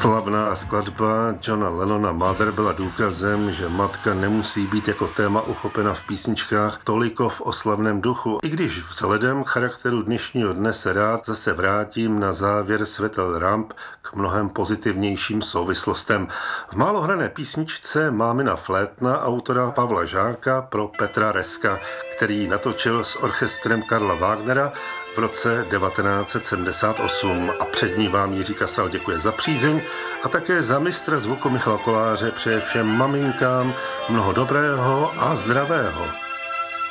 Slavná skladba Johna Lennona Mother byla důkazem, že matka nemusí být jako téma uchopena v písničkách toliko v oslavném duchu. I když vzhledem k charakteru dnešního dne se rád zase vrátím na závěr Světel ramp k mnohem pozitivnějším souvislostem. V málo hrané písničce Mámina flétna autora Pavla Žáka pro Petra Reska, který natočil s orchestrem Karla Wagnera v roce 1978 a před ní vám Jiří Kasal děkuje za přízeň a také za mistra zvuku Michala Koláře přeje všem maminkám mnoho dobrého a zdravého.